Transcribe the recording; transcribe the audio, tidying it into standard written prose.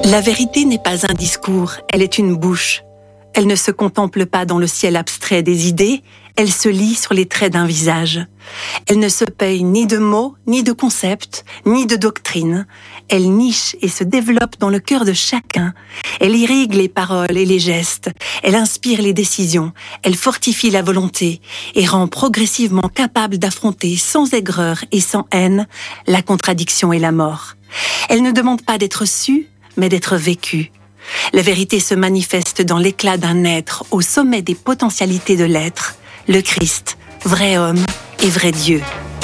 La vérité n'est pas un discours, elle est une bouche. Elle ne se contemple pas dans le ciel abstrait des idées, elle se lit sur les traits d'un visage. Elle ne se paye ni de mots, ni de concepts, ni de doctrines. Elle niche et se développe dans le cœur de chacun. Elle irrigue les paroles et les gestes. Elle inspire les décisions. Elle fortifie la volonté et rend progressivement capable d'affronter sans aigreur et sans haine la contradiction et la mort. Elle ne demande pas d'être sue, mais d'être vécue. La vérité se manifeste dans l'éclat d'un être au sommet des potentialités de l'être, le Christ, vrai homme et vrai Dieu.